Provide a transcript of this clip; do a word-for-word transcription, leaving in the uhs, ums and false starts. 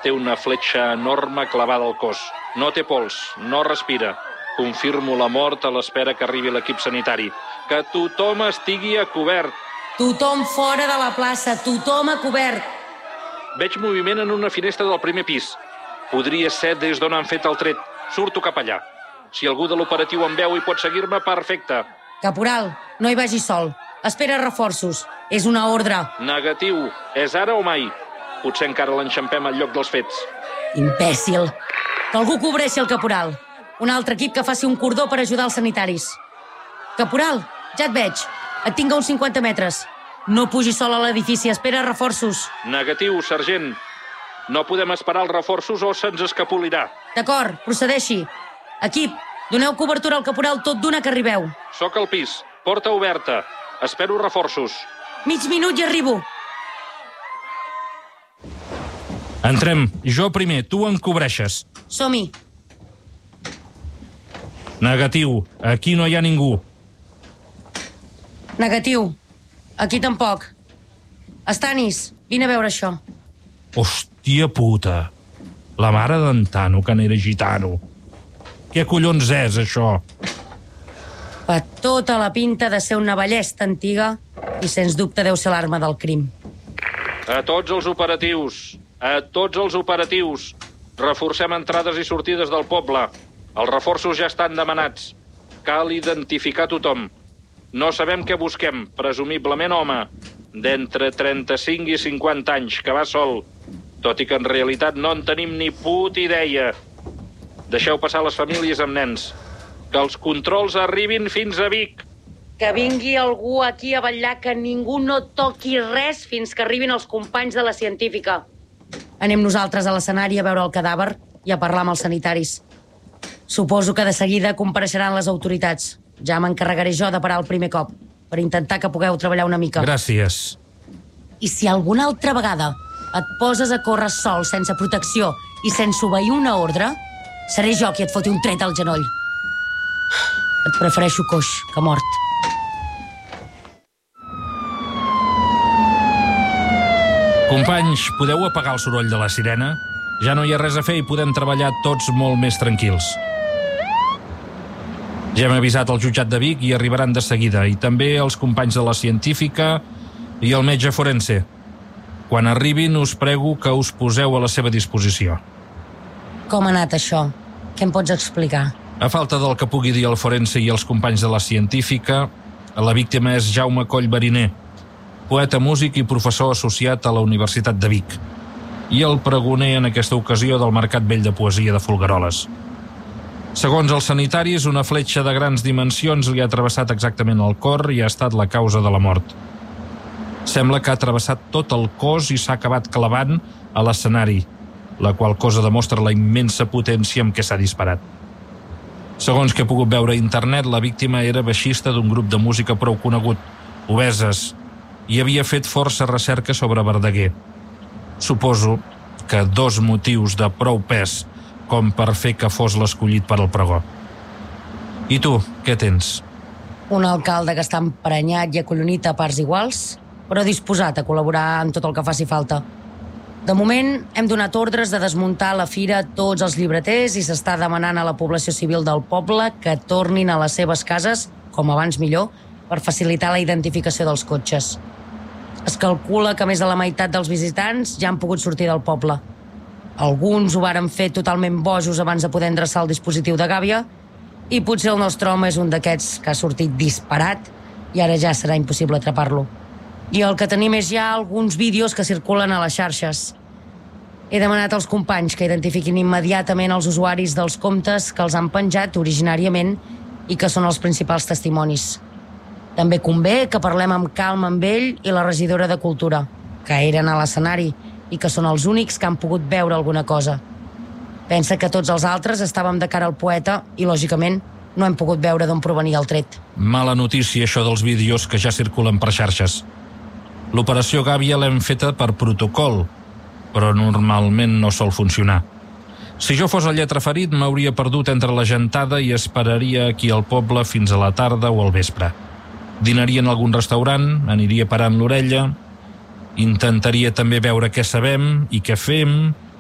Té una fletxa enorme clavada al cos. No té pols, no respira. Confirmo la mort a l'espera que arribi l'equip sanitari. Que tothom estigui a cobert. Tothom fora de la plaça, tothom a cobert. Veig moviment en una finestra del primer pis. Podria ser des d'on han fet el tret. Surto cap allà. Si algú de l'operatiu em veu i pot seguir-me, perfecte. Caporal, no hi vagi sol. Espera reforços. És una ordre. Negatiu. És ara o mai? Potser encara l'enxampem al lloc dels fets. Imbècil. Que algú cobreixi el caporal. Un altre equip que faci un cordó per ajudar els sanitaris. Caporal, ja et veig. Et tinc a uns cinquanta metres. No pugis sol a l'edifici, espera reforços. Negatiu, sergent. No podem esperar els reforços o se'ns escapolirà. D'acord, procedeixi. Equip, doneu cobertura al caporal tot d'una que arribeu. Soc al pis, porta oberta. Espero reforços. Mig minut i arribo. Entrem. Jo primer, tu em cobreixes. Som-hi. Negatiu. Aquí no hi ha ningú. Negatiu. Aquí tampoc. Estanis, vine a veure això. Hòstia puta. La mare d'en Tano, que n'era gitano. Què collons és, això? Fa tota la pinta de ser una ballesta antiga i, sens dubte, deu ser l'arma del crim. A tots els operatius. A tots els operatius. Reforcem entrades i sortides del poble. Els reforços ja estan demanats. Cal identificar tothom. No sabem què busquem. Presumiblement home. D'entre trenta-cinc i cinquanta anys, que va sol. Tot i que en realitat no en tenim ni puta idea. Deixeu passar les famílies amb nens. Que els controls arribin fins a Vic. Que vingui algú aquí a vetllar que ningú no toqui res fins que arribin els companys de la científica. Anem nosaltres a l'escenari a veure el cadàver i a parlar amb els sanitaris. Suposo que de seguida compareixeran les autoritats. Ja m'encarregaré jo de parar el primer cop, per intentar que pugueu treballar una mica. Gràcies. I si alguna altra vegada et poses a córrer sol, sense protecció i sense obeir una ordre, seré jo qui et foti un tret al genoll. Et prefereixo coix que mort. Companys, podeu apagar el soroll de la sirena? Ja no hi ha res a fer i podem treballar tots molt més tranquils. Ja hem avisat el jutjat de Vic i arribaran de seguida, i també els companys de la científica i el metge forense. Quan arribin, us prego que us poseu a la seva disposició. Com ha anat això? Què em pots explicar? A falta del que pugui dir el forense i els companys de la científica, la víctima és Jaume Coll Bariner, poeta, músic i professor associat a la Universitat de Vic, i el pregoner en aquesta ocasió del Mercat Vell de Poesia de Folgueroles. Segons els sanitaris, una fletxa de grans dimensions li ha travessat exactament el cor i ha estat la causa de la mort. Sembla que ha travessat tot el cos i s'ha acabat clavant a l'escenari, la qual cosa demostra la immensa potència amb què s'ha disparat. Segons que he pogut veure a internet, la víctima era baixista d'un grup de música prou conegut, Obeses, i havia fet força recerca sobre Verdaguer. Suposo que dos motius de prou pes com per fer que fos l'escollit per al pregó. I tu, què tens? Un alcalde que està emprenyat i acollonit a parts iguals, però disposat a col·laborar en tot el que faci falta. De moment, hem donat ordres de desmuntar a la fira tots els llibreters i s'està demanant a la població civil del poble que tornin a les seves cases, com abans millor, per facilitar la identificació dels cotxes. Es calcula que més de la meitat dels visitants ja han pogut sortir del poble. Alguns ho varen fer totalment bojos abans de poder endreçar el dispositiu de gàbia i potser el nostre home és un d'aquests que ha sortit disparat i ara ja serà impossible atrapar-lo. I el que tenim és ja alguns vídeos que circulen a les xarxes. He demanat als companys que identifiquin immediatament els usuaris dels comptes que els han penjat originàriament i que són els principals testimonis. També convé que parlem amb calma amb ell i la regidora de Cultura, que eren a l'escenari i que són els únics que han pogut veure alguna cosa. Pensa que tots els altres estàvem de cara al poeta i, lògicament, no hem pogut veure d'on provenia el tret. Mala notícia, això dels vídeos que ja circulen per xarxes. L'operació Gàbia l'hem feta per protocol, però normalment no sol funcionar. Si jo fos el lletraferit, m'hauria perdut entre la gentada i esperaria aquí al poble fins a la tarda o al vespre. Dinaria en algun restaurant, aniria parant l'orella, intentaria també veure què sabem i què fem